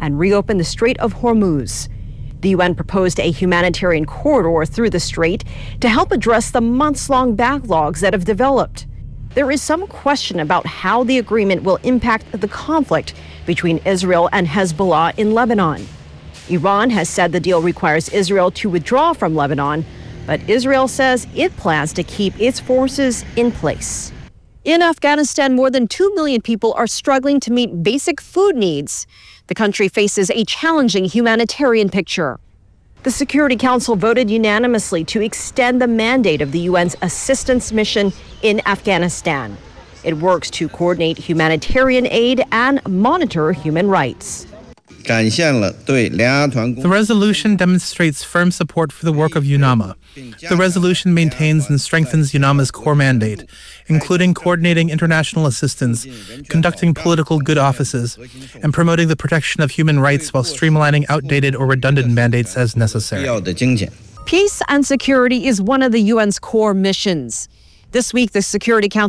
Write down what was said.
and reopen the Strait of Hormuz. The UN proposed a humanitarian corridor through the strait to help address the months-long backlogs that have developed. There is some question about how the agreement will impact the conflict between Israel and Hezbollah in Lebanon. Iran has said the deal requires Israel to withdraw from Lebanon, but Israel says it plans to keep its forces in place. In Afghanistan, more than 2 million people are struggling to meet basic food needs. The country faces a challenging humanitarian picture. The Security Council voted unanimously to extend the mandate of the UN's assistance mission in Afghanistan. It works to coordinate humanitarian aid and monitor human rights. The resolution demonstrates firm support for the work of UNAMA. The resolution maintains and strengthens UNAMA's core mandate, including coordinating international assistance, conducting political good offices, and promoting the protection of human rights while streamlining outdated or redundant mandates as necessary. Peace and security is one of the UN's core missions. This week, the Security Council